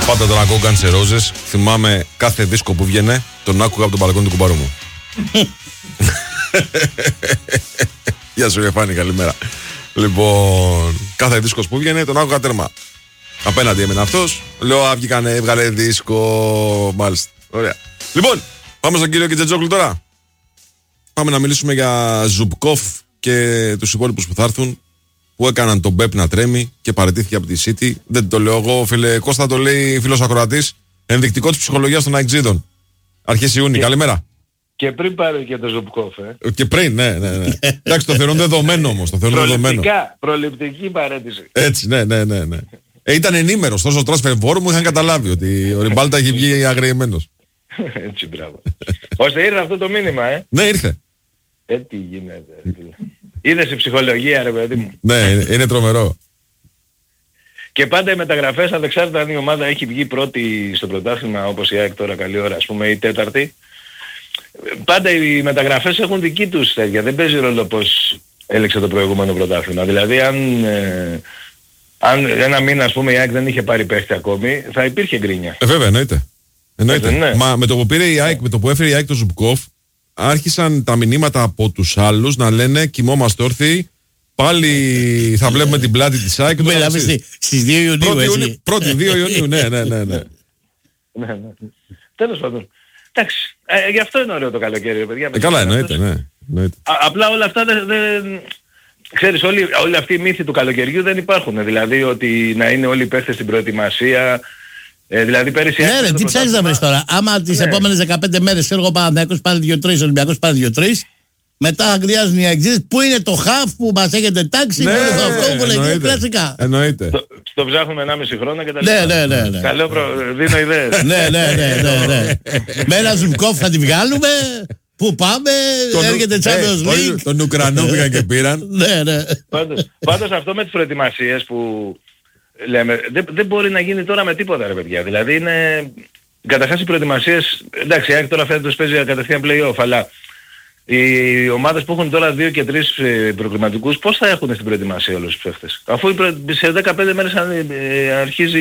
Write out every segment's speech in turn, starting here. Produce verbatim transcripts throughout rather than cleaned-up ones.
Πάντα τον ακούω Guns N' Roses. Θυμάμαι κάθε δίσκο που βγαίνε, τον άκουγα από τον μπαλκόνι του κουμπάρου μου. Γεια σου, Ρεφάνη, καλημέρα. Λοιπόν, κάθε δίσκος που βγαίνε, τον άκουγα τέρμα. Απέναντι έμεινε αυτός. Λέω, α, βγήκανε, έβγαλε δίσκο. Μάλιστα. Ωραία. Λοιπόν, πάμε στον κύριο Κιτζετζόγλου τώρα. Πάμε να μιλήσουμε για Ζουμπκόφ και τους υπόλοιπους που θα έρθουν, που έκαναν τον Πεπ να τρέμει και παραιτήθηκε από τη City. Δεν το λέω εγώ, φίλε Κώστα, το λέει φίλος ακροατής. Ενδεικτικό της ψυχολογίας των Αιγτζίδων. Αρχές Ιούνιου. Καλημέρα. Και πριν πάρει και το Ζουμπκόφ, ε. Και πριν, ναι, ναι, ναι. Εντάξει, το θεωρούν δεδομένο όμως. Το θεωρούν δεδομένο. Προληπτική παρέτηση. Έτσι, ναι, ναι, ναι. ναι. Ε, ήταν ενήμερος. Τόσο transfer forum μου είχαν καταλάβει ότι ο Ριμπάλτα έχει βγει αγριεμένος. Έτσι, μπράβο. Ώστε ήρθε αυτό το μήνυμα, ε. Ναι, ήρθε. Ε, τι γίνεται. Είδες η ψυχολογία, ρε παιδί μου. Ναι, είναι, είναι τρομερό. Και πάντα οι μεταγραφές, ανεξάρτητα αν η ομάδα έχει βγει πρώτη στο πρωτάθλημα, όπως η ΑΕΚ τώρα καλή ώρα, ας πούμε, ή τέταρτη, πάντα οι μεταγραφές έχουν δική τους τέτοια. Δεν παίζει ρόλο πως έλεξε το προηγούμενο πρωτάθλημα. Δηλαδή, αν, ε, αν ένα μήνα, ας πούμε, η ΑΕΚ δεν είχε πάρει παίχτη ακόμη, θα υπήρχε γκρίνια. Ε, βέβαια, εννοείται. εννοείται. Ναι. Μα με το που πήρε η ΑΕΚ, με το που έφερε η ΑΕΚ το Ζουμπκόφ, άρχισαν τα μηνύματα από τους άλλους να λένε κοιμόμαστε όρθιοι, πάλι θα βλέπουμε την πλάτη της ΑΕΚ. Μιλάμε στις δύο Ιουνίου, έτσι. Πρώτη δύο Ιουνίου, ναι, ναι, ναι. ναι. Τέλος πάντων. Εντάξει, ε, γι' αυτό είναι ωραίο το καλοκαίρι, παιδιά. Ε, καλά, εννοείται, ναι. εννοείται. Α, απλά όλα αυτά δεν... δεν... Ξέρεις, όλοι, όλοι αυτοί οι μύθοι του καλοκαιριού δεν υπάρχουν. Δηλαδή ότι να είναι όλοι οι παίχτες στην προετοιμασία. Ε, δηλαδή πέρυσι... Ναι ρε, τι ψάχνεις να βρεις τώρα. Άμα τις ναι. επόμενες δεκαπέντε μέρες ξέρω εγώ Παναθηναϊκός πάρει δύο τρεις, Ολυμπιακός πάρει δύο τρεις, μετά αγριάζουν οι Αιγτζίδες. Πού είναι το χαφ που μας έχετε τάξει, ναι, πού είναι το αυτό που λέγεται κλασικά. Εννοείται. Το, το ψάχνουμε ενάμιση χρόνο και τα λοιπά. Ναι, ναι, ναι, ναι. Καλό προ... δίνω ιδέες. ναι, ναι, ναι, ναι, ναι. Με ένα Ζουμπκόφ θα τη βγάλουμε. Πού πάμε, τον, έρχεται Champions League. Ε, τον Ουκρανό πήγαν και πήραν. ναι, ναι. Πάντως, πάντως αυτό με τις προετοιμασίες που λέμε, δεν, δεν μπορεί να γίνει τώρα με τίποτα ρε παιδιά. Δηλαδή είναι... Καταρχάς οι προετοιμασίες, εντάξει, η τώρα φαίνεται τους παίζει κατευθείαν play-off, αλλά οι ομάδες που έχουν τώρα δύο και τρεις προκριματικούς, πώς θα έχουν στην προετοιμασία όλους τους παίχτες. Αφού σε δεκαπέντε μέρες αρχίζει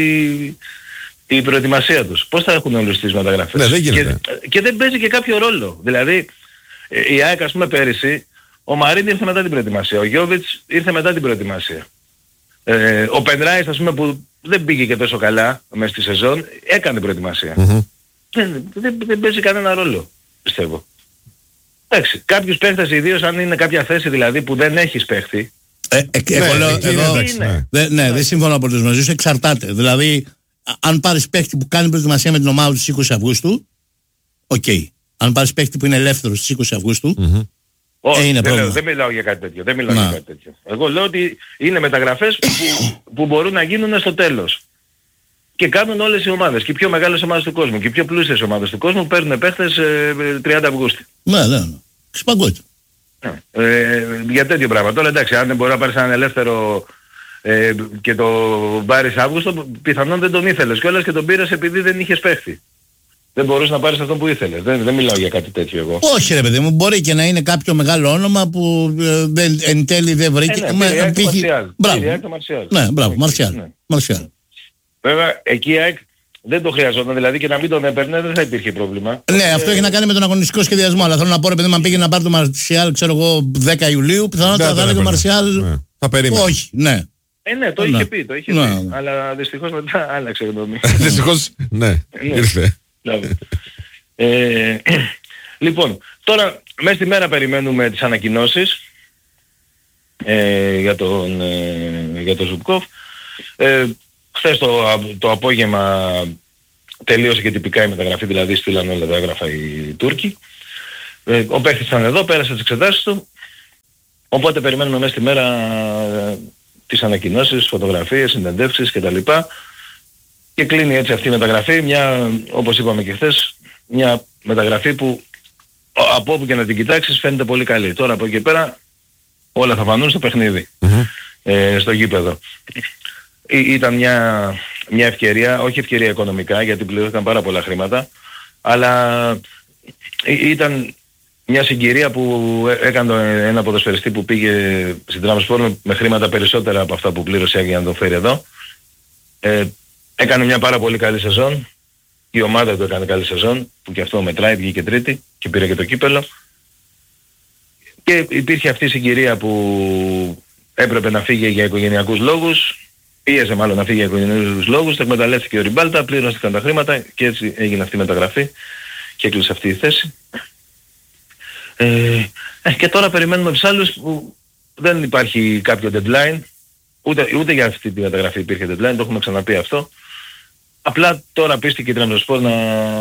η προετοιμασία τους. Πώς θα έχουν όλες τις μεταγραφές. Ναι, δεν γίνεται. Και, και δεν παίζει και κάποιο ρόλο. Δηλαδή η ΑΕΚ ας πούμε πέρυσι, ο Μαρίν ήρθε μετά την προετοιμασία, ο Γιόβιτς ήρθε μετά την προετοιμασία. Ε, ο Πενράης ας πούμε που δεν πήγε και τόσο καλά μέσα στη σεζόν, έκανε προετοιμασία. Mm-hmm. Δεν, δεν, δεν παίζει κανένα ρόλο, πιστεύω. Εντάξει, κάποιους παίχτες ιδίως αν είναι κάποια θέση δηλαδή που δεν έχεις παίχτη. Ε, ε, ε, ναι, εγώ, εγώ, ναι, ναι, ναι, δεν συμφωνώ απολύτως μαζί σου, εξαρτάται. Δηλαδή, αν πάρεις παίχτη που κάνει προετοιμασία με την ομάδα του στις είκοσι Αυγούστου, οκ. Okay. Αν πάρεις παίχτη που είναι ελεύθερος στις είκοσι Αυγούστου, mm-hmm. Όχι, ε, δεν, λέω, δεν μιλάω για κάτι τέτοιο. Δεν μιλάω για κάτι τέτοιο. Εγώ λέω ότι είναι μεταγραφές που, που μπορούν να γίνουν στο τέλος. Και κάνουν όλες οι ομάδες. Και οι πιο μεγάλες ομάδες του κόσμου. Και οι πιο πλούσιες ομάδες του κόσμου παίρνουν παίχτες ε, τριάντα Αυγούστου. Ναι, ναι, ναι. Ξυπαγκότητα. Ε, για τέτοιο πράγμα. Τώρα εντάξει, αν δεν μπορεί να πάρεις έναν ελεύθερο ε, και το πάρεις Αύγουστο, πιθανόν δεν τον ήθελες κιόλας και τον πήρες επειδή δεν είχες παίχτη. Δεν μπορούσε να πάρεις αυτό που ήθελες. Δεν, δεν μιλάω για κάτι τέτοιο εγώ. Όχι ρε παιδί μου, μπορεί και να είναι κάποιο μεγάλο όνομα που ε, δεν, εν τέλει δεν βρήκε. Ε, ναι, πήρε πήγε... το Μαρσιάλ. Ναι, μπράβο, Μαρσιάλ. Ναι. Μαρσιάλ. Βέβαια, εκεί η ΑΕΚ δεν το χρειαζόταν, δηλαδή και να μην τον έπαιρνε δεν θα υπήρχε πρόβλημα. Ναι, ε... αυτό έχει να κάνει με τον αγωνιστικό σχεδιασμό. Αλλά θέλω να πω, ρε παιδί μου, αν πήγε να πάρει το Μαρσιάλ, ξέρω εγώ, δέκα Ιουλίου, πιθανότατα θα έλεγε ο Μαρσιάλ. Ναι. Θα περίμενε. Όχι, ναι. Ε, ναι, το είχε πει, το είχε πει. Αλλά δυστυχώς μετά άλλαξε γνώμη. Δυστυχώς, ναι, ήρθε. Ε, λοιπόν, τώρα μέσα στη μέρα περιμένουμε τις ανακοινώσεις ε, για τον, ε, για τον Ζουμπκόφ. Ε, χθες το, το απόγευμα τελείωσε και τυπικά η μεταγραφή, δηλαδή στείλαν όλα τα έγγραφα οι Τούρκοι. Ε, ο παίχτης ήταν εδώ, πέρασε τις εξετάσεις του, οπότε περιμένουμε μέσα στη μέρα ε, τις ανακοινώσεις, φωτογραφίες, συνεντεύξεις κτλ. Και κλείνει έτσι αυτή η μεταγραφή, μια, όπως είπαμε και χθες, μια μεταγραφή που από όπου και να την κοιτάξεις φαίνεται πολύ καλή. Τώρα από εκεί και πέρα όλα θα φανούν στο παιχνίδι, mm-hmm. ε, στο γήπεδο. Ή, ήταν μια, μια ευκαιρία, όχι ευκαιρία οικονομικά γιατί πληρώθηκαν πάρα πολλά χρήματα, αλλά ή, ήταν μια συγκυρία που έκανε ένα ποδοσφαιριστή που πήγε στην Τραμσπόρ με, με χρήματα περισσότερα από αυτά που πλήρωσε για να τον φέρει εδώ. Ε, έκανε μια πάρα πολύ καλή σεζόν. Η ομάδα του έκανε καλή σεζόν, που και αυτό μετράει, βγήκε τρίτη και πήρε και το κύπελο. Και υπήρχε αυτή η συγκυρία που έπρεπε να φύγει για οικογενειακούς λόγους, πίεζε μάλλον να φύγει για οικογενειακούς λόγους, το εκμεταλλεύτηκε ο Ριμπάλτα, πλήρωναν τα χρήματα και έτσι έγινε αυτή η μεταγραφή και έκλεισε αυτή η θέση. Ε, και τώρα περιμένουμε τους άλλους που δεν υπάρχει κάποιο deadline, ούτε, ούτε για αυτή τη μεταγραφή υπήρχε deadline, το έχουμε ξαναπεί αυτό. Απλά τώρα πίστηκε η Τρabzonspor να,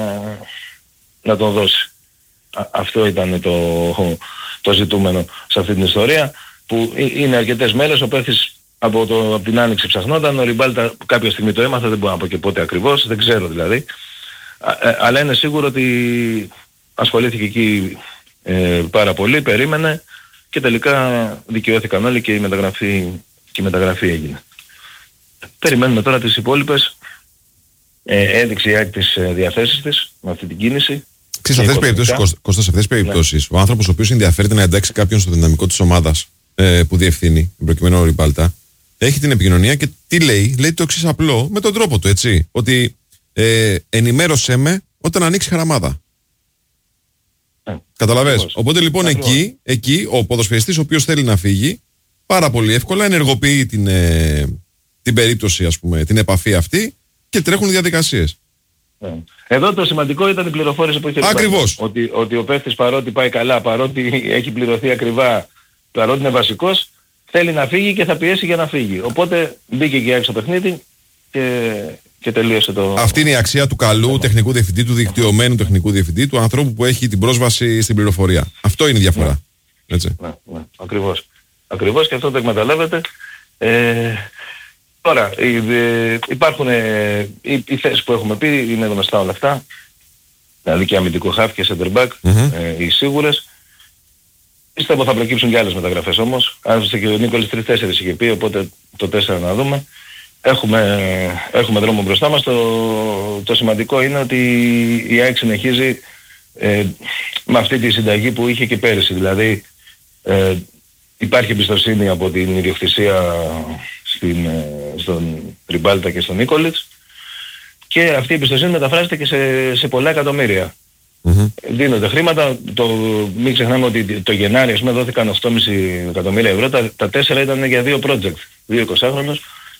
να τον δώσει. Α, αυτό ήταν το, το ζητούμενο σε αυτή την ιστορία, που είναι αρκετές μέρες, ο Πέφτης από, το, από την Άνοιξη ψαχνόταν, ο Ριμπάλτα κάποια στιγμή το έμαθα, δεν μπορώ να πω και πότε ακριβώς, δεν ξέρω δηλαδή. Α, ε, αλλά είναι σίγουρο ότι ασχολήθηκε εκεί ε, πάρα πολύ, περίμενε και τελικά δικαιώθηκαν όλοι και η μεταγραφή, και η μεταγραφή έγινε. Περιμένουμε τώρα τις υπόλοιπες. Ε, έδειξε η ΑΕΚ τις ε, διαθέσεις της με αυτή την κίνηση. Ξέρεις, σε αυτές τις περιπτώσεις, Κώστα, σε αυτές τις περιπτώσεις, ναι, ο άνθρωπος ο οποίος ενδιαφέρεται να εντάξει κάποιον στο δυναμικό της ομάδας ε, που διευθύνει, προκειμένου ο Ριμπάλτα, έχει την επικοινωνία και τι λέει, λέει το εξής απλό, με τον τρόπο του, έτσι, ότι ε, ενημέρωσέ με όταν ανοίξει χαραμάδα. Ε, Καταλαβες. Ακριβώς. Οπότε λοιπόν εκεί, εκεί ο ποδοσφαιριστής ο οποίος θέλει να φύγει, πάρα πολύ εύκολα ενεργοποιεί την, ε, την περίπτωση, ας πούμε, την επαφή αυτή και τρέχουν διαδικασίες. Εδώ το σημαντικό ήταν η πληροφόρηση που είχε Ακριβώς. Ότι, ότι ο παίχτης παρότι πάει καλά, παρότι έχει πληρωθεί ακριβά, παρότι είναι βασικός, θέλει να φύγει και θα πιέσει για να φύγει. Οπότε μπήκε και έξω το παιχνίδι και, και τελείωσε το... Αυτή είναι η αξία του καλού yeah. τεχνικού διευθυντή, του δικτυωμένου τεχνικού διευθυντή, του ανθρώπου που έχει την πρόσβαση στην πληροφορία. Αυτό είναι η διαφορά. Yeah. Έτσι. Ναι, ναι, ακριβώς. Ακριβώς και αυτό το εκμεταλλεύεται. Ε, Τώρα, υπάρχουν ε, οι, οι θέσεις που έχουμε πει, είναι γνωστά όλα αυτά. Δηλαδή και αμυντικό χαφ και center back, mm-hmm. ε, οι σίγουρες. Πιστεύω θα προκύψουν και άλλες μεταγραφές όμως. Άλλωστε και ο Νίκολης τρεις τέσσερις είχε πει, οπότε το τέσσερα να δούμε. Έχουμε, έχουμε δρόμο μπροστά μας. Το, το σημαντικό είναι ότι η ΑΕΚ συνεχίζει ε, με αυτή τη συνταγή που είχε και πέρυσι. Δηλαδή ε, υπάρχει εμπιστοσύνη από την ιδιοκτησία στην, στον Ριμπάλτα και στον Νίκολιτς και αυτή η εμπιστοσύνη μεταφράζεται και σε, σε πολλά εκατομμύρια. Mm-hmm. Δίνονται χρήματα, το, μην ξεχνάμε ότι το Γενάρη ας πούμε δόθηκαν οκτώ κόμμα πέντε εκατομμύρια ευρώ, τα, τα τέσσερα ήταν για δύο project, δύο εικοσάχρονους,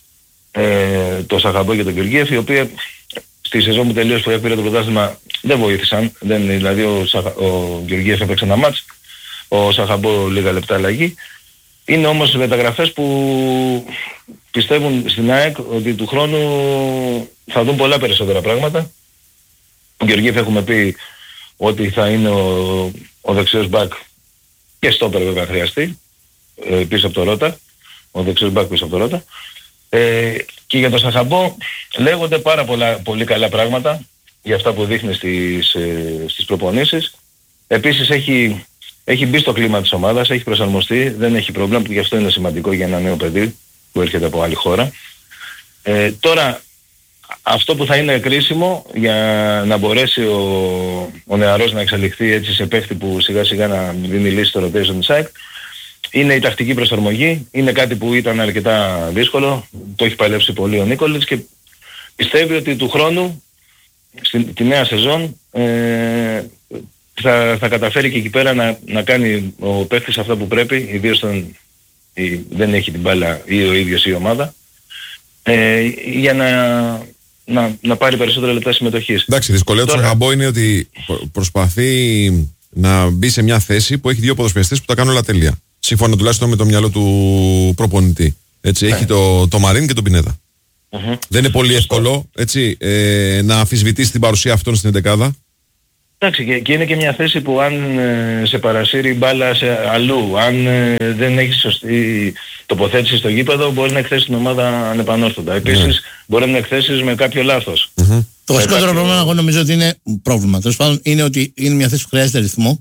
ε, το Σαχαμπό και τον Γεωργίεφ, οι οποίοι στη σεζόν που τελείωσε που έπαιρε το πρωτάθλημα δεν βοήθησαν, δεν, δηλαδή ο, ο Γεωργίεφ έπαιξε ένα μάτς, ο Σαχαμπό λίγα λεπτά αλλαγή. Είναι όμως μεταγραφές που πιστεύουν στην ΑΕΚ ότι του χρόνου θα δουν πολλά περισσότερα πράγματα. Ο Γεωργίεφ έχουμε πει ότι θα είναι ο, ο δεξιός μπακ και στόπερ βέβαια χρειαστεί, ε, πίσω από το Ρώτα, ο δεξιός μπακ πίσω από το Ρώτα. Ε, και για τον Σαχαμπό λέγονται πάρα πολλά, πολύ καλά πράγματα για αυτά που δείχνει στις, ε, στις προπονήσεις. Επίσης έχει... Έχει μπει στο κλίμα της ομάδας, έχει προσαρμοστεί, δεν έχει πρόβλημα, που γι' αυτό είναι σημαντικό για ένα νέο παιδί που έρχεται από άλλη χώρα. Ε, τώρα, αυτό που θα είναι κρίσιμο για να μπορέσει ο, ο νεαρός να εξελιχθεί έτσι σε παίχτη που σιγά σιγά να δίνει λύση στο rotation της ΑΕΚ, είναι η τακτική προσαρμογή. Είναι κάτι που ήταν αρκετά δύσκολο, το έχει παλέψει πολύ ο Νίκολιτς και πιστεύει ότι του χρόνου, στη, τη νέα σεζόν, ε, Θα, θα καταφέρει και εκεί πέρα να, να κάνει ο παίκτης αυτά που πρέπει, ιδίως όταν η, δεν έχει την μπάλα ή ο ίδιος ή η ομάδα, ε, για να, να, να πάρει περισσότερα λεπτά συμμετοχής. Εντάξει, η δυσκολία του Σαχαμπό είναι ότι προσπαθεί να μπει σε μια θέση που έχει δύο ποδοσφαιριστές που τα κάνουν όλα τέλεια. Σύμφωνα τουλάχιστον με το μυαλό του προπονητή. Έτσι, έχει το, το Μαρίν και τον Πινέδα. Uh-huh. Δεν είναι πολύ εύκολο έτσι, ε, να αμφισβητήσει την παρουσία αυτών στην εντεκάδα. Εντάξει, και, και είναι και μια θέση που αν ε, σε παρασύρει μπάλα σε αλλού, αν ε, δεν έχει σωστή τοποθέτηση στο γήπεδο, μπορεί να εκθέσει την ομάδα ανεπανόρθωτα. Επίσης, mm. μπορεί να εκθέσεις με κάποιο λάθος. Mm-hmm. Το βασικότερο πρόβλημα, εγώ νομίζω ότι είναι πρόβλημα. Τέλος πάντων, είναι ότι είναι μια θέση που χρειάζεται ρυθμό.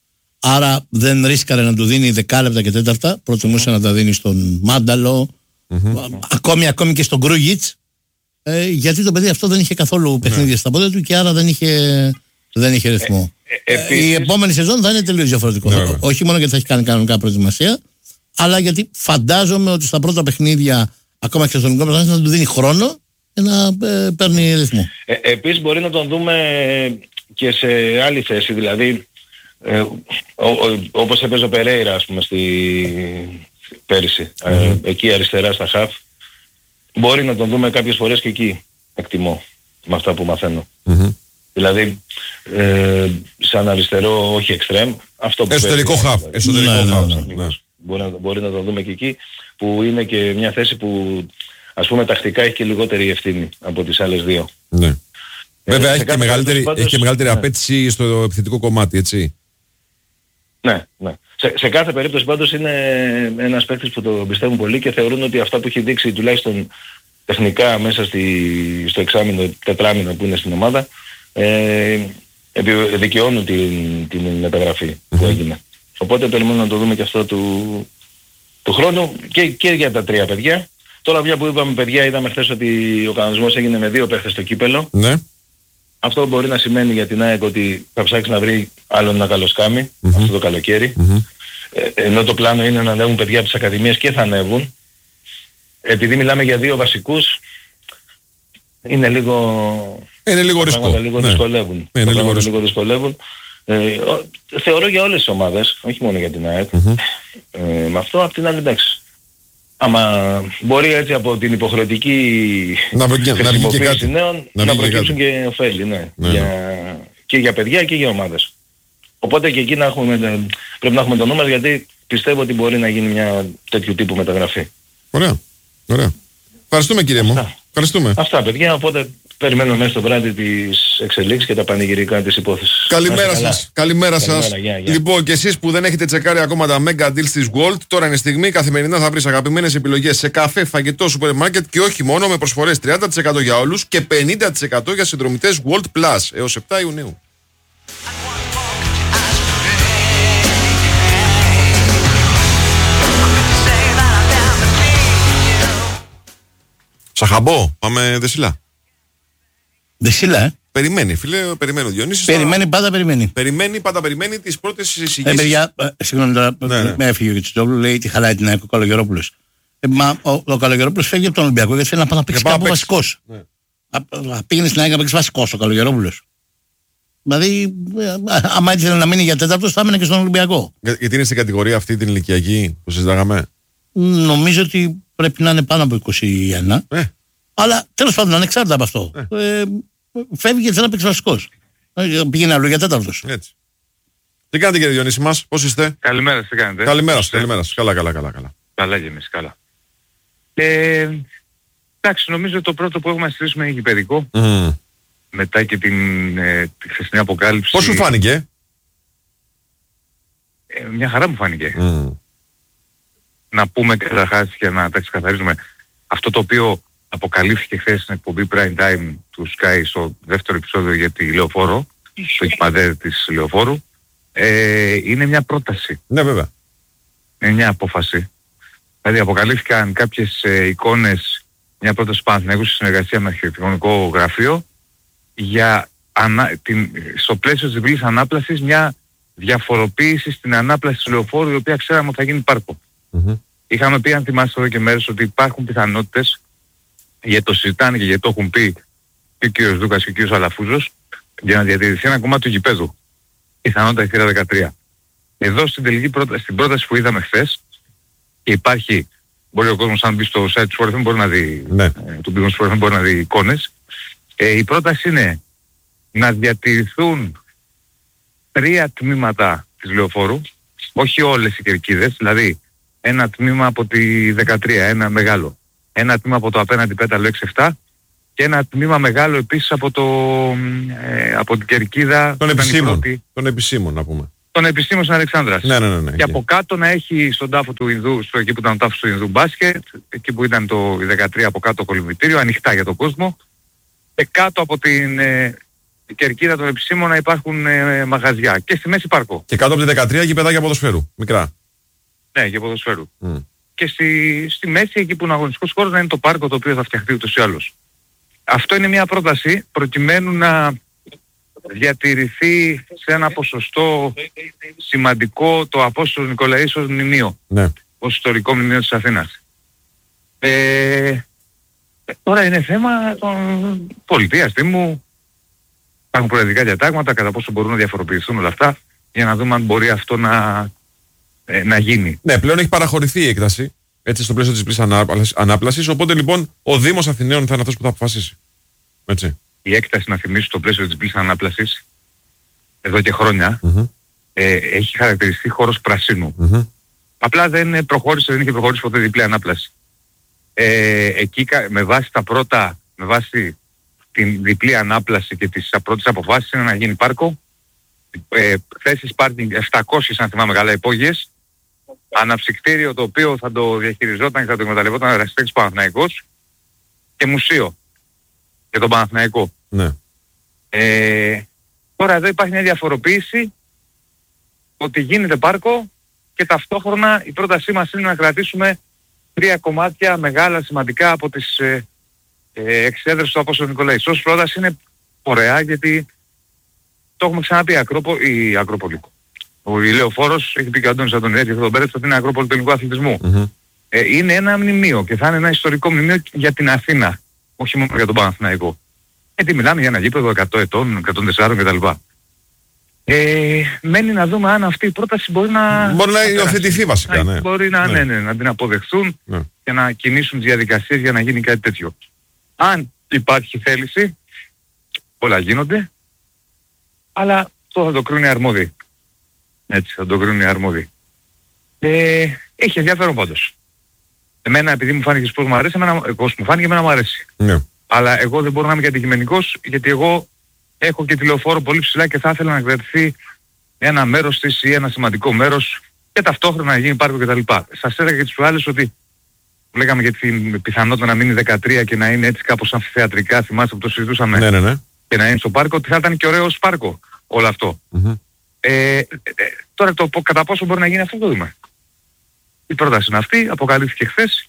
Άρα δεν ρίσκαρε να του δίνει δεκάλεπτα και τέταρτα. Προτιμούσε mm. να τα δίνει στον Μάνταλο, mm-hmm. ακόμη, ακόμη και στον Κρούγιτς. Ε, γιατί το παιδί αυτό δεν είχε καθόλου παιχνίδια mm. στα πόδια του και άρα δεν είχε. Δεν είχε ρυθμό. Ε, ε, επίσης... Η επόμενη σεζόν θα είναι τελείως διαφορετικό. Ναι, ναι. Όχι μόνο γιατί θα έχει κάνει κανονικά προετοιμασία, αλλά γιατί φαντάζομαι ότι στα πρώτα παιχνίδια, ακόμα και στο ελληνικό πρωτάθλημα, θα του δίνει χρόνο και να ε, παίρνει ρυθμό. Ε, επίσης μπορεί να τον δούμε και σε άλλη θέση, δηλαδή ε, ο, ο, όπως έπαιζε ο Περέιρα ας πούμε στη πέρυσι, mm-hmm. ε, εκεί αριστερά στα χαφ, μπορεί να τον δούμε κάποιες φορές και εκεί, εκτιμώ, με αυτά που μαθαίνω. Mm-hmm. Δηλαδή, ε, σαν αριστερό, όχι εξτρέμ, αυτό που εσωτερικό χαφ, εσωτερικό ναι, χαφ. ναι, ναι, ναι. Μπορεί, να, μπορεί να τον δούμε και εκεί, που είναι και μια θέση που, ας πούμε, τακτικά έχει και λιγότερη ευθύνη από τις άλλες δύο. Ναι. Ε, Βέβαια, έχει και, μεγαλύτερη, πάντως, έχει και μεγαλύτερη ναι. απέτηση στο επιθετικό κομμάτι, έτσι. Ναι, ναι. Σε, σε κάθε περίπτωση πάντως είναι ένας παίκτης που το πιστεύουν πολύ και θεωρούν ότι αυτά που έχει δείξει τουλάχιστον τεχνικά μέσα στη, στο εξάμηνο, τετράμηνο που είναι στην ομάδα, ε, δικαιώνουν την, την μεταγραφή mm-hmm. που έγινε. Οπότε περιμένουμε να το δούμε και αυτό του, του χρόνου και, και για τα τρία παιδιά. Τώρα πια που είπαμε παιδιά, είδαμε χθες ότι ο κανονισμός έγινε με δύο παίχτες στο κύπελο. Ναι. Αυτό μπορεί να σημαίνει για την ΑΕΚ ότι θα ψάξει να βρει άλλον ένα καλοσκάμι mm-hmm. αυτό το καλοκαίρι. Mm-hmm. Ε, ενώ το πλάνο είναι να ανέβουν παιδιά από τις ακαδημίες και θα ανέβουν. Επειδή μιλάμε για δύο βασικούς, είναι λίγο... Είναι λίγο ρίσκο. Λίγο ναι. δυσκολεύουν. Είναι λίγο, λίγο δυσκολεύουν. Ε, θεωρώ για όλες τις ομάδες, όχι μόνο για την ΑΕΚ. Mm-hmm. Ε, με αυτό, απ' την άλλη εντάξει. Άμα μπορεί έτσι από την υποχρεωτική να χρησιμοποίηση νέων να, να προκύψουν και ωφέλη, ναι. Ναι, για, ναι. Και για παιδιά και για ομάδες. Οπότε και εκεί να έχουμε, πρέπει να έχουμε το νούμερο, γιατί πιστεύω ότι μπορεί να γίνει μια τέτοιου τύπου μεταγραφή. Ωραία. Ωραία. Ευχαριστούμε κύριε μου. Αυτά. Ευχαριστούμε. Αυτά παιδιά, οπότε περιμένουμε μέσα στο βράδυ τις εξελίξεις και τα πανηγυρικά της υπόθεσης. Καλημέρα σας. Καλημέρα σας. Γεια, γεια. Λοιπόν, και εσείς που δεν έχετε τσεκάρει ακόμα τα Mega Deals της Gold, τώρα είναι στιγμή. Καθημερινά θα βρεις αγαπημένες επιλογές σε καφέ, φαγητό, σούπερ μάρκετ και όχι μόνο, με προσφορές τριάντα τοις εκατό για όλους και πενήντα τοις εκατό για συνδρομητές Gold Plus έως επτά Ιουνίου. Σαχαμπό, πάμε Δεσίλα. Δεσίλα, ε. Περιμένει, φίλε, περιμένει ο Διονύσης. Περιμένει, τώρα... πάντα περιμένει. Περιμένει, πάντα περιμένει τις πρώτες εισηγήσεις. Ε, παιδιά, ε, συγγνώμη τώρα, ναι, ναι. με έφυγε ο Κιτσιτόγλου, λέει τι χαλάει την ΑΕΚ ο Καλογερόπουλος. Ε, μα ο, ο Καλογερόπουλος φεύγει από τον Ολυμπιακό γιατί θέλει να πάει να παίξει κάπου βασικός. Ναι. Πήγαινε στην ΑΕΚ να παίξει βασικός ο Καλογερόπουλος. Δηλαδή, άμα έτσι ήθελε να μείνει για τέταρτος, θα έμενε και στον Ολυμπιακό. Για, γιατί είναι στην κατηγορία αυτή την ηλικιακή που συζητάγαμε. Νομίζω ότι πρέπει να είναι πάνω από είκοσι ένα. Ε. Αλλά τέλος πάντων, ανεξάρτητα από αυτό. Ε. Ε, φεύγει γιατί θέλει να παίξει βασικός. Ε, πήγαινε άλλο για τέταρτος. Έτσι. Τι κάνετε κύριε Διονύση μας, πώς είστε? Καλημέρα, τι κάνετε? Καλημέρα σας, καλημέρα σας. Καλά, καλά, καλά, καλά. Καλά και εμείς, καλά. Ε, εντάξει, νομίζω το πρώτο που έχουμε να συζητήσουμε είναι γηπεδικό. Mm. Μετά και την, ε, τη χθεσινή αποκάλυψη. Πώς σου φάνηκε? Ε, μια χαρά μου φάνηκε. Mm. Να πούμε καταρχάς και να τα ξεκαθαρίζουμε αυτό το οποίο αποκαλύφθηκε χθες στην εκπομπή Prime Time του Sky στο δεύτερο επεισόδιο για τη Λεωφόρο, το εκπαντέρ της Λεωφόρου, ε, είναι μια πρόταση. Ναι, βέβαια. Είναι μια απόφαση. Δηλαδή αποκαλύφθηκαν κάποιες ε, εικόνες, μια πρόταση Παναθηναϊκού σε συνεργασία με αρχιτεκτονικό γραφείο για ανα, την, στο πλαίσιο της διπλής ανάπλασης μια διαφοροποίηση στην ανάπλαση της Λεωφόρου, η οποία ξέραμε ότι θα γίνει πάρκο. Mm-hmm. Είχαμε πει, αν θυμάστε εδώ και μέρες, ότι υπάρχουν πιθανότητες, γιατί το συζητάνε και γιατί το έχουν πει και ο κύριος Δούκας και ο κύριος Αλαφούζος, για να διατηρηθεί ένα κομμάτι του γηπέδου. Πιθανότητα η θύρα δεκατρία. Εδώ στην τελική πρόταση, στην πρόταση που είδαμε χθες, και υπάρχει, μπορεί ο κόσμος αν μπει στο site του Sport εφ εμ μπορεί να δει, ναι. ε, του Big Sport εφ εμ μπορεί να δει εικόνες. Ε, η πρόταση είναι να διατηρηθούν τρία τμήματα της Λεωφόρου, όχι όλες οι κερκίδες, δηλαδή ένα τμήμα από τη δεκατρία, ένα μεγάλο, ένα τμήμα από το απέναντι πέταλο έξι επτά και ένα τμήμα μεγάλο επίσης από, το, ε, από την κερκίδα των επισήμων, των επισήμων να πούμε. Των επισήμων στην Αλεξάνδρας. Ναι, ναι, ναι, ναι, και από κάτω να έχει στον τάφο του Ινδού, στο, εκεί που ήταν ο τάφος του Ινδού μπάσκετ, εκεί που ήταν το δεκατρία από κάτω το κολυμβητήριο, ανοιχτά για τον κόσμο, και κάτω από την ε, κερκίδα των επισήμων να υπάρχουν ε, μαγαζιά και στη μέση πάρκο. Και κάτω από τη δεκατρία γηπεδάκια ποδοσφαίρου, μικρά. Ναι, για ποδοσφαίρου. Mm. Και στη, στη μέση, εκεί που είναι ο αγωνιστικός χώρος, να είναι το πάρκο το οποίο θα φτιαχτεί ούτως ή άλλως. Αυτό είναι μια πρόταση προκειμένου να διατηρηθεί σε ένα ποσοστό σημαντικό το Απόστολος Νικολαΐσος μνημείο. Ναι. Ως ιστορικό μνημείο της Αθήνας. Ε, Τώρα είναι θέμα των πολιτείας, Δήμου. Υπάρχουν προεδρικά διατάγματα, κατά πόσο μπορούν να διαφοροποιηθούν όλα αυτά, για να δούμε αν μπορεί αυτό να, ε, να γίνει. Ναι, πλέον έχει παραχωρηθεί η έκταση, έτσι, στο πλαίσιο της διπλής ανάπλασης, οπότε λοιπόν ο Δήμος Αθηναίων θα είναι αυτός που θα αποφασίσει. Έτσι. Η έκταση, να θυμίσω, στο πλαίσιο της διπλής ανάπλασης, εδώ και χρόνια, Mm-hmm. ε, έχει χαρακτηριστεί χώρος πρασίνου. Mm-hmm. Απλά δεν προχώρησε, δεν είχε προχωρήσει ποτέ διπλή ανάπλαση. Ε, εκεί με βάση τα πρώτα, με βάση την διπλή ανάπλαση και τις πρώτες αποφάσεις είναι να γίνει πάρκο, ε, θέσεις πάρκινγκ επτακόσιες αν θυμάμαι καλά υπόγειες, αναψυκτήριο το οποίο θα το διαχειριζόταν και θα το εκμεταλλευόταν Αεραστέχνης Παναθηναϊκός και μουσείο για τον Παναθηναϊκό. Ναι. Ε, τώρα εδώ υπάρχει μια διαφοροποίηση ότι γίνεται πάρκο και ταυτόχρονα η πρότασή μας είναι να κρατήσουμε τρία κομμάτια μεγάλα σημαντικά από τις ε, ε, εξέδρες του Απόστολου Νικολαίδη. Ως πρόταση είναι ωραία, γιατί το έχουμε ξαναπεί η, Ακρόπο, η Ακρόπολη. Ο Ηλαιοφόρος έχει πει και ο Αντώνης Αντωνιάδης και τον Πέρετς ότι είναι Ακρόπολη του ελληνικού αθλητισμού. Mm-hmm. Ε, είναι ένα μνημείο και θα είναι ένα ιστορικό μνημείο για την Αθήνα, όχι μόνο για τον Παναθηναϊκό. Γιατί μιλάμε για ένα γήπεδο εκατό ετών, εκατόν τέσσερα κτλ. Ε, μένει να δούμε αν αυτή η πρόταση μπορεί να... Μπορεί να υιοθετηθεί βασικά, ναι. Μπορεί να, ναι. Ναι, ναι, να την αποδεχθούν ναι. και να κινήσουν τις διαδικασίες για να γίνει κάτι τέτοιο. Αν υπάρχει θέληση, όλα γίνονται, αλλά αυτό θα το κρίνουν οι αρμόδιοι. Έτσι, θα το κρίνουν οι αρμόδιοι. Ε, έχει ενδιαφέρον πάντως. Εμένα, επειδή μου φάνηκε πώς μου αρέσει, εμένα, πώς μου φάνηκε, εμένα μου αρέσει. Ναι. Αλλά εγώ δεν μπορώ να είμαι και αντικειμενικός, γιατί εγώ έχω και τηλεοφόρο πολύ ψηλά και θα ήθελα να κρατηθεί ένα μέρος της ή ένα σημαντικό μέρος και ταυτόχρονα να γίνει πάρκο κτλ. Σας έλεγα και τις προάλλες ότι λέγαμε για την πιθανότητα να μείνει δεκατρία και να είναι έτσι κάπως αμφιθεατρικά, θυμάστε που το συζητούσαμε, ναι, ναι, ναι. και να είναι στο πάρκο, ότι θα ήταν και ωραίο ως πάρκο όλο αυτό. Mm-hmm. Ε, ε, τώρα το κατά πόσο μπορεί να γίνει αυτό το δούμε. Η πρόταση είναι αυτή, αποκαλύφθηκε χθες.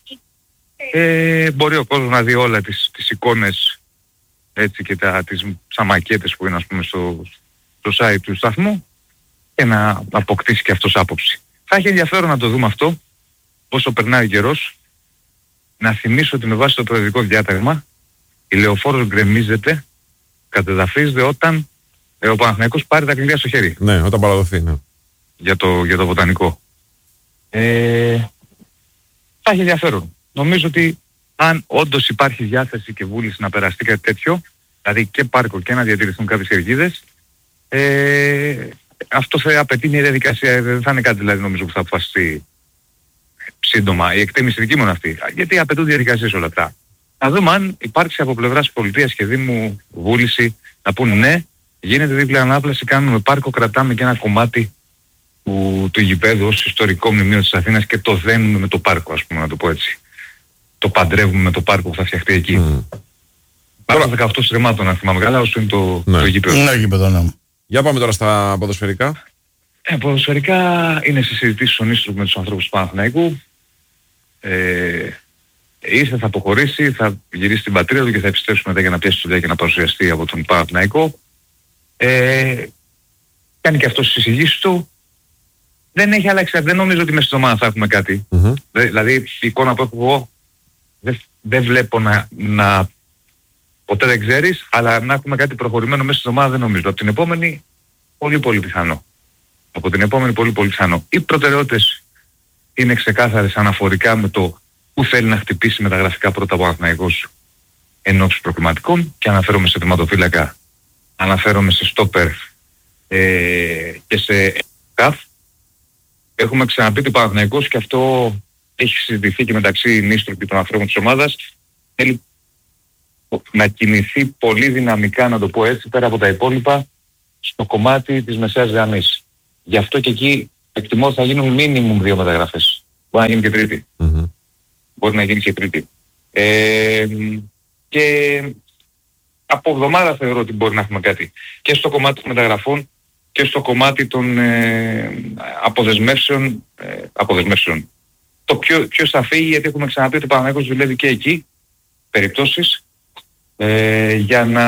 Ε, μπορεί ο κόσμος να δει όλα τις, τις εικόνες, έτσι, και τα, τις σαμακέτες που είναι, ας πούμε, στο, στο site του σταθμού και να αποκτήσει και αυτός άποψη. Θα έχει ενδιαφέρον να το δούμε αυτό όσο περνάει ο καιρός. Να θυμίσω ότι με βάση το προεδρικό διάταγμα η Λεωφόρος γκρεμίζεται, κατεδαφίζεται όταν ε, ο Παναθηναϊκός πάρει τα κλειδιά στο χέρι. Ναι, όταν παραδοθεί, ναι. Για το, για το βοτανικό. Ε, θα έχει ενδιαφέρον. Νομίζω ότι αν όντως υπάρχει διάθεση και βούληση να περαστεί κάτι τέτοιο, δηλαδή και πάρκο και να διατηρηθούν κάποιες κερκίδες, ε, αυτό θα απαιτεί μια διαδικασία, δεν θα είναι κάτι δηλαδή νομίζω που θα αποφασιστεί σύντομα. Η εκτίμηση δική μου είναι αυτή, γιατί απαιτούν διαδικασίες όλα αυτά. Να δούμε αν υπάρξει από πλευράς πολιτείας και Δήμου βούληση να πούν ναι, γίνεται δίπλα ανάπλαση, κάνουμε πάρκο, κρατάμε και ένα κομμάτι του, του γηπέδου ως ιστορικό μνημείο της Αθήνας και το δένουμε με το πάρκο, ας πούμε, να το πω έτσι. Το παντρεύουμε με το πάρκο που θα φτιαχτεί εκεί. Mm. Πάρκο δεκαοκτώ στρεμμάτων, αν θυμάμαι καλά, όσο είναι το, ναι. το γήπεδο. Ναι, γήπεδο, ναι. Για πάμε τώρα στα ποδοσφαιρικά. Ε, ποδοσφαιρικά είναι σε συζητήσεις στον Ίστρου με τους ανθρώπους του Παναθηναϊκού. Ε, ήρθε, θα αποχωρήσει, θα γυρίσει στην πατρίδα του και θα επιστρέψει μετά για να πιάσει δουλειά και να παρουσιαστεί από τον Παναθηναϊκό. Ε, κάνει και αυτό στις εισηγήσεις του. Δεν έχει αλλάξει, δεν νομίζω ότι μέσα στην ομάδα θα έχουμε κάτι. Mm-hmm. Δηλαδή η εικόνα που έχω εγώ δεν, δεν βλέπω να, να... Ποτέ δεν ξέρεις, αλλά να έχουμε κάτι προχωρημένο μέσα στην ομάδα δεν νομίζω. Από την επόμενη πολύ πολύ πιθανό. Από την επόμενη πολύ πολύ πιθανό. Οι προτεραιότητες είναι ξεκάθαρες αναφορικά με το που θέλει να χτυπήσει με τα γραφικά πρώτα από Παναθηναϊκός ενόψεις προκληματικών, και αναφέρομαι σε τερματοφύλακα, αναφέρομαι σε στόπερ ε, και σε ΚΑΦ. Έχουμε ξαναπεί ότι ο Παναθηναϊκός, και αυτό έχει συζητηθεί και μεταξύ Νίστρου και των ανθρώπων της ομάδας, θέλει να κινηθεί πολύ δυναμικά, να το πω έτσι, πέρα από τα υπόλοιπα, στο κομμάτι της μεσαίας γραμμής. Γι' αυτό και εκεί εκτιμώ θα γίνουν μίνιμουμ δύο μεταγραφές. Μπορεί να γίνει και τρίτη. Mm-hmm. Μπορεί να γίνει και τρίτη. Ε, και από εβδομάδα θεωρώ ότι μπορεί να έχουμε κάτι. Και στο κομμάτι των μεταγραφών και στο κομμάτι των ε, αποδεσμεύσεων, ε, αποδεσμεύσεων. Το ποιο, ποιος θα φύγει, γιατί έχουμε ξαναπεί ότι ο Παναθηναϊκός δουλεύει και εκεί περιπτώσεις ε, για να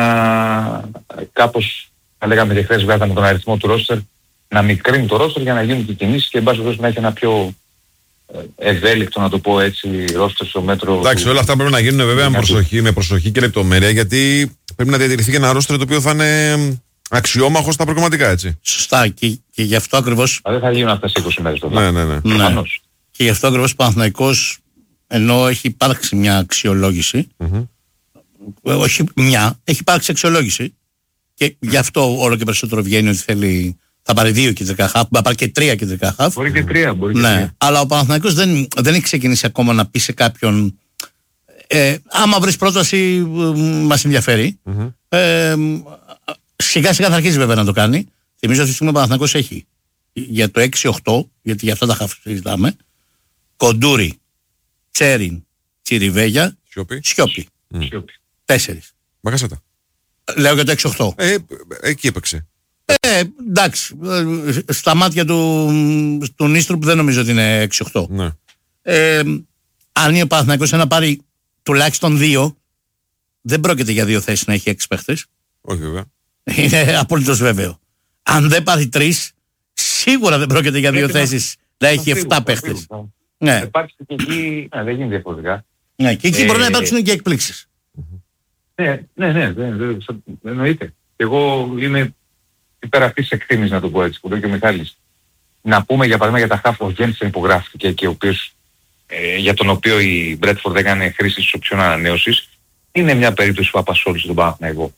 κάπως, θα λέγαμε και χθες, βγάζαμε τον αριθμό του ρόστερ, να μικρύνει το ρόστερ για να γίνουν και κινήσεις και εν πάση περιπτώσει να έχει ένα πιο ευέλικτο, να το πω έτσι, ρόστερ στο μέτρο. Εντάξει, όλα αυτά πρέπει να γίνουν βέβαια με προσοχή, με προσοχή και λεπτομέρεια, γιατί πρέπει να διατηρηθεί και ένα ρόστερ το οποίο θα είναι αξιόμαχο στα προγραμματικά, έτσι. Σωστά, και, και γι' αυτό ακριβώς. Δεν θα γίνουν αυτά σε είκοσι μέρες το ναι, ναι, ναι. ναι. Και γι' αυτό ακριβώς ο Παναθηναϊκός, ενώ έχει υπάρξει μια αξιολόγηση, mm-hmm. όχι μια, έχει υπάρξει αξιολόγηση, και γι' αυτό όλο και περισσότερο βγαίνει ότι θέλει. Θα πάρει δύο κεντρικά χαφ, θα πάρει και τρία κεντρικά χαφ. Μπορεί και τρία, μπορεί και ναι. τρία. Αλλά ο Παναθηναϊκός δεν, δεν έχει ξεκινήσει ακόμα να πει σε κάποιον ε, άμα βρεις πρόταση μας ενδιαφέρει. Mm-hmm. Ε, σιγά σιγά θα αρχίσει βέβαια να το κάνει. Θυμίζω ότι ο Παναθηναϊκός έχει για το έξι οκτώ, γιατί για αυτά τα χαφ συζητάμε, Κοντούρι, Τσέριν, Τσιριβέγια, Σιώπη. Σιώπη. Mm. Τέσσερις. Μπακασέτα. Λέω για το έξι οκτώ. Ε, εκεί έπαιξε. Ε, εντάξει, στα μάτια του, του Νίστρου που δεν νομίζω ότι είναι έξι οκτώ. Ναι. Ε, αν είναι ο Παναθηναϊκός να πάρει τουλάχιστον δύο, δεν πρόκειται για δύο θέσεις να έχει έξι παίχτες. Όχι βέβαια. Είναι απολύτως βέβαιο. Αν δεν πάρει τρεις, σίγουρα δεν πρόκειται για δύο να... θέσεις να έχει εφτά παίχτες. Ναι. Υπάρχει και εκεί, ναι, δεν γίνει διαφορετικά. Ναι, και εκεί ε... μπορεί να υπάρξουν και εκπλήξεις. Ναι, ναι, ναι, ναι, ναι, εννοείται. Εγώ είμαι υπέρ αυτής της εκτίμησης, να το πω έτσι, που λέει και ο Μιχάλης. Να πούμε για παράδειγμα για τα χάφ, ο Γένσεν υπογράφηκε και ο οποίος, ε, για τον οποίο η Μπρέτφορντ έκανε χρήση της οψιών ανανέωσης, είναι μια περίπτωση που απασχόλησε τον Παναθηναϊκό.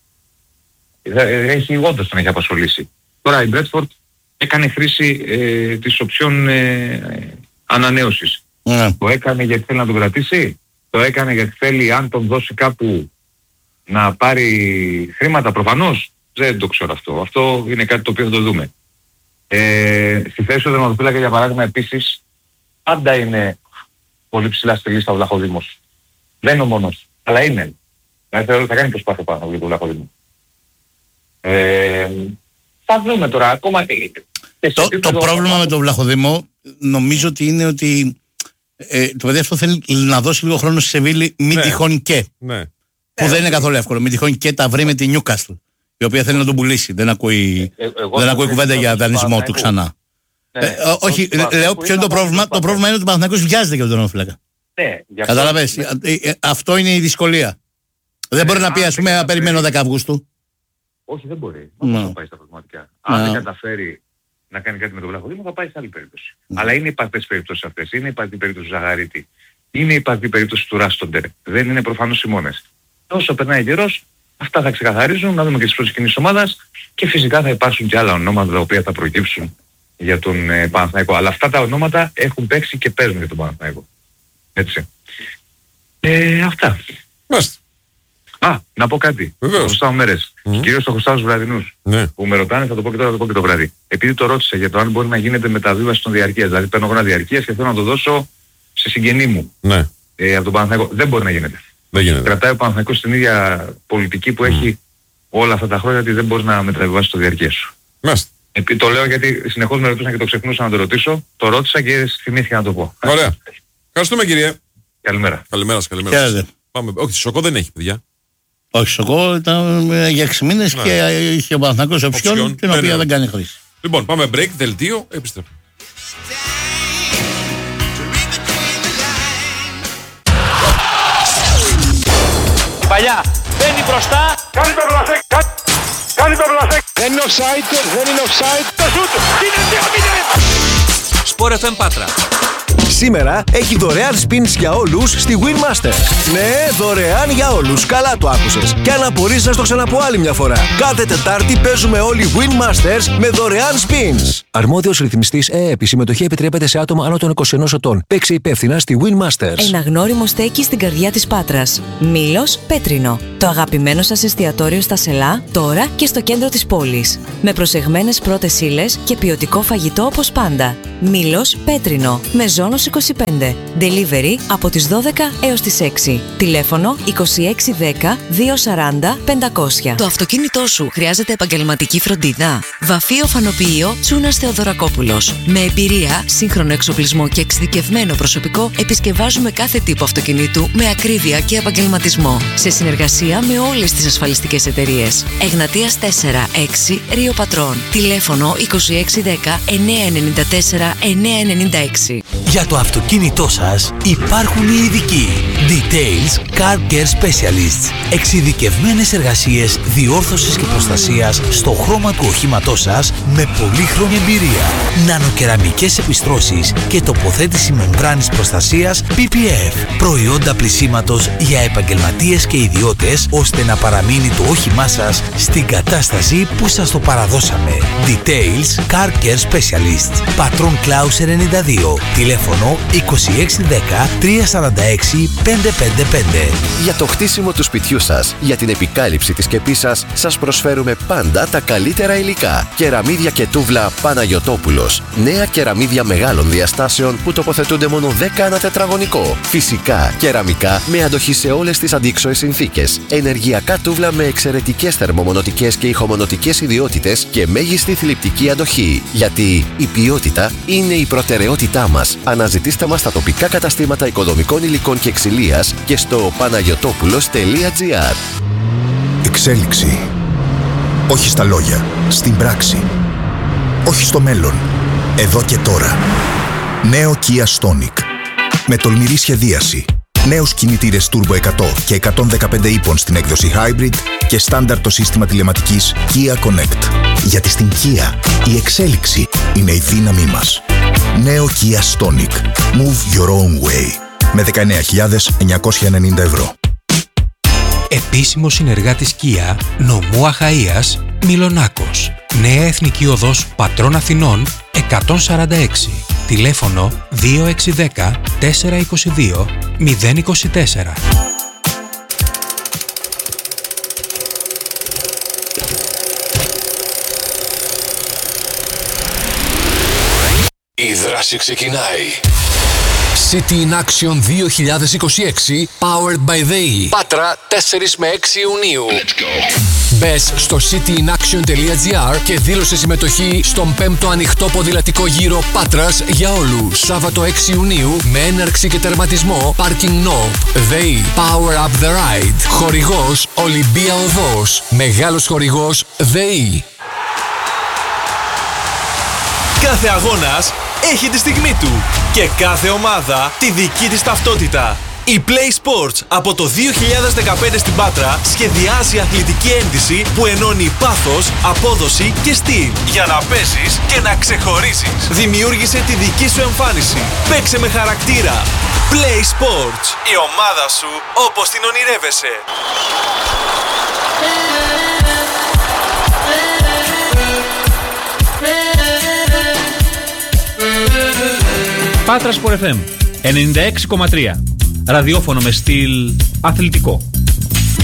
Έχει όντως τον έχει απασχολήσει. Τώρα η Μπρέτφορντ έκανε χρήση ε, της οψιών ε, ανανέωσης. Mm. Το έκανε γιατί θέλει να τον κρατήσει, το έκανε γιατί θέλει αν τον δώσει κάπου να πάρει χρήματα προφανώς. Δεν το ξέρω αυτό. Αυτό είναι κάτι το οποίο θα το δούμε. Ε, στη θέση του δερματοφύλακα για παράδειγμα επίσης πάντα είναι πολύ ψηλά στη λίστα ο Βλαχοδήμος. Δεν είναι ο μόνος, αλλά είναι. Δηλαδή θα κάνει προσπάθεια πάνω για τον Βλαχοδήμο. Ε, θα δούμε τώρα ακόμα. Το, το πρόβλημα με τον Βλαχοδήμο νομίζω ότι είναι ότι ε, το παιδί αυτό θέλει να δώσει λίγο χρόνο στη Σεβίλη, μην ναι. τυχόν και. Ναι. Που ναι. δεν είναι καθόλου εύκολο. Μην τυχόν και τα βρει με τη Νιούκαστλ, η οποία θέλει να τον πουλήσει. Δεν ακούει, ε, δεν ακούει κουβέντα για δανεισμό του ξανά. Ναι, ε, όχι, λέω ποιο είναι το πρόβλημα. Το πρόβλημα είναι ότι ο Παναθηναϊκός βιάζεται για τον τερματοφύλακα. Ναι, κατάλαβες. Αυτό είναι η δυσκολία. Δεν μπορεί να πει, ας πούμε, να περιμένω δέκα Αυγούστου. Όχι, δεν μπορεί. Δεν θα πάει στα πραγματικά. Αν δεν καταφέρει να κάνει κάτι με τον Βλαχοδήμο, θα πάει σε άλλη περίπτωση. Αλλά είναι υπαρκτές περιπτώσεις αυτές. Είναι υπαρκτή περίπτωση του Ζαγαρίτη. Είναι υπαρκτή περίπτωση του Ράστοντερ. Δεν είναι προφανώς οι μόνες. Όσο περνάει καιρός, αυτά θα ξεκαθαρίζουν, να δούμε και τις πρώτες κινήσεις ομάδας και φυσικά θα υπάρξουν και άλλα ονόματα τα οποία θα προκύψουν για τον ε, Παναθηναϊκό. Αλλά αυτά τα ονόματα έχουν παίξει και παίζουν για τον Παναθηναϊκό. Έτσι. Ε, αυτά. Μάλιστα. Α, να πω κάτι. Βεβαίως. Χρωστάω μέρες. Mm. Κυρίως το χρωστάω στους βραδινούς. Ναι. Που με ρωτάνε, θα το πω και τώρα, θα το πω και το βράδυ. Επειδή το ρώτησα για το αν μπορεί να γίνεται μεταβίβαση των διαρκείας. Δηλαδή παίρνω εγώ ένα διαρκείας και θέλω να το δώσω σε συγγενή μου. Ναι. Ε, από τον Παναθηναϊκό. Δεν μπορεί να γίνεται. Δεν γίνεται. Κρατάει ο Παναθηναϊκός την ίδια πολιτική που mm. έχει όλα αυτά τα χρόνια, ότι δεν μπορεί να μεταβιβάσει το διαρκεία σου. Μάλιστα. Ε, το λέω γιατί συνεχώς με ρωτούσαν και το ξεχνούσα να το ρωτήσω. Το ρώτησα και θυμήθηκα να το πω. Ωραία. Ευχαριστούμε κύριε. Καλημέρα. Καλημέρα σας, καλημέρα σας. Πάμε. Όχι, Σοκό δεν έχει παιδιά. Όχι, Σοκό ήταν για έξι μήνες ναι. και είχε ο Παναθηναϊκός οψιόν, την οποία ναι. δεν κάνει χρήση. Λοιπόν, πάμε break, δελτίο, επιστρέφουμε. Η παλιά μπαίνει μπροστά. Κάνει το μπλασέκ, κάνει το μπλασέκ. Δεν είναι offside, δεν είναι offside. Το σούτ, είναι δύο μηδέν. Σπορ εφ εμ Πάτρα. Σήμερα έχει δωρεάν spins για όλους στη Winmaster. Ναι, δωρεάν για όλους. Καλά το άκουσες. Και αν απορείς να στο ξαναπώ άλλη μια φορά. Κάθε Τετάρτη παίζουμε όλοι Winmasters με δωρεάν spins. Αρμόδιος ρυθμιστής ΕΕΠ. Η συμμετοχή επιτρέπεται σε άτομα άνω των είκοσι ενός ετών. Παίξε υπεύθυνα στη Winmasters. Ένα γνώριμο στέκει στην καρδιά της Πάτρας. Μήλος Πέτρινο. Το αγαπημένο σας εστιατόριο στα Σελά, τώρα και στο κέντρο της πόλης. Με προσεγμένες πρώτες ύλες και ποιοτικό φαγητό όπως πάντα. Μήλος Πέτρινο. Με Ζώνος είκοσι πέντε. Delivery από τις δώδεκα έως τις έξι. Τηλέφωνο είκοσι έξι δέκα διακόσια σαράντα πεντακόσια. Το αυτοκίνητό σου χρειάζεται επαγγελματική φροντίδα. Βαφείο Φανοποιείο Τσούνας Θεοδωρακόπουλος. Με εμπειρία, σύγχρονο εξοπλισμό και εξειδικευμένο προσωπικό, επισκευάζουμε κάθε τύπο αυτοκινήτου με ακρίβεια και επαγγελματισμό. Σε συνεργασία με όλες τις ασφαλιστικές εταιρείες. Εγνατίας τέσσερα έξι Ρίο Πατρών. Τηλέφωνο είκοσι έξι δέκα εννιακόσια ενενήντα τέσσερα εννιακόσια ενενήντα έξι. Για το αυτοκίνητό σας υπάρχουν οι ειδικοί. Details Car Care Specialists. Εξειδικευμένες εργασίες διόρθωσης και προστασίας στο χρώμα του οχήματός σας με πολύχρονη εμπειρία. Νανοκεραμικές επιστρώσεις και τοποθέτηση μεμβράνης προστασίας πι πι εφ. Προϊόντα πλυσίματος για επαγγελματίες και ιδιώτες, ώστε να παραμείνει το όχημά σας στην κατάσταση που σας το παραδώσαμε. Details Car Care Specialists. Πατρών Κλάους ενενήντα δύο. Τηλέφωνο είκοσι έξι δέκα τριακόσια σαράντα έξι πεντακόσια πενήντα πέντε. Για το χτίσιμο του σπιτιού σας, για την επικάλυψη της κεπής σας, σας προσφέρουμε πάντα τα καλύτερα υλικά. Κεραμίδια και τούβλα Παναγιωτόπουλος. Νέα κεραμίδια μεγάλων διαστάσεων που τοποθετούνται μόνο δέκα ανά τετραγωνικό. Φυσικά, κεραμικά με αντοχή σε όλες τις αντίξωες συνθήκες. Ενεργειακά τούβλα με εξαιρετικές θερμομονωτικές και ηχομονωτικές ιδιότητες και μέγιστη θλιπτική αντοχή. Γιατί η ποιότητα είναι η προτεραιότητά μας. Αναζητήστε μας στα τοπικά καταστήματα οικοδομικών υλικών και ξυλίας και στο παναγιωτόπουλος τελεία τζι άρ. Εξέλιξη. Όχι στα λόγια, στην πράξη. Όχι στο μέλλον, εδώ και τώρα. Νέο Kia Stonic. Με τολμηρή σχεδίαση. Νέους κινητήρες Turbo εκατό και εκατόν δεκαπέντε ύπων στην έκδοση Hybrid και στάνταρ το σύστημα τηλεματικής Kia Connect. Γιατί στην Kia η εξέλιξη είναι η δύναμή μας. Νέο Kia Stonic. Move your own way. Με δεκαεννέα χιλιάδες εννιακόσια ενενήντα ευρώ. Επίσημος συνεργάτης Kia, νομού Αχαΐας, Μιλονάκος. Νέα Εθνική Οδός Πατρών Αθηνών εκατόν σαράντα έξι. Τηλέφωνο δύο έξι δέκα τέσσερα είκοσι δύο μηδέν είκοσι τέσσερα. Η δράση ξεκινάει. City in Action δύο χιλιάδες είκοσι έξι Powered by ΔΕΗ. Πάτρα τέσσερα με έξι Ιουνίου. Μπες στο city in action τελεία τζι άρ και δήλωσε συμμετοχή στον πέμπτο ανοιχτό ποδηλατικό γύρο Πάτρας για όλους. Σάββατο έξι Ιουνίου με έναρξη και τερματισμό Parking Note. ΔΕΗ. Power up the ride. Χορηγός Ολυμπία Οδός. Μεγάλος χορηγός ΔΕΗ. Κάθε αγώνας έχει τη στιγμή του και κάθε ομάδα τη δική της ταυτότητα. Η Play Sports από το δύο χιλιάδες δεκαπέντε στην Πάτρα σχεδιάζει αθλητική ένδυση που ενώνει πάθος, απόδοση και στυλ για να παίζεις και να ξεχωρίζεις. Δημιούργησε τη δική σου εμφάνιση. Παίξε με χαρακτήρα. Play Sports. Η ομάδα σου όπως την ονειρεύεσαι. Πάτρα Sport εφ εμ ενενήντα έξι κόμμα τρία. Ραδιόφωνο με στυλ αθλητικό.